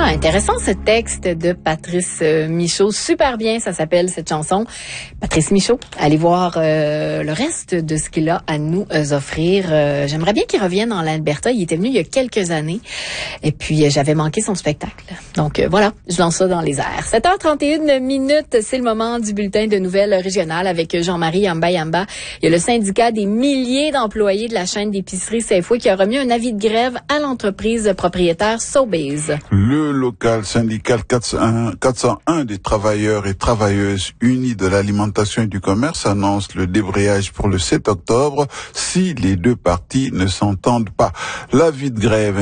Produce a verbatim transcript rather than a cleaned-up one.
intéressant ce texte de Patrice Michaud. Super bien, ça s'appelle cette chanson. Patrice Michaud, allez voir euh, le reste de ce qu'il a à nous euh, offrir. Euh, j'aimerais bien qu'il revienne en Alberta. Il était venu il y a quelques années. Et puis, euh, j'avais manqué son spectacle. Donc, euh, voilà, je lance ça dans les airs. sept heures trente et une minutes, c'est le moment du bulletin de nouvelles régionales avec Jean-Marie Yamba Yamba. Il y a le syndicat des milliers d'employés de la chaîne d'épicerie Safeway qui a remis un avis de grève à l'entreprise propriétaire Sobeys. Le local syndical quatre cent un des travailleurs et travailleuses unis de l'alimentation et du commerce annonce le débrayage pour le sept octobre si les deux parties ne s'entendent pas. L'avis de grève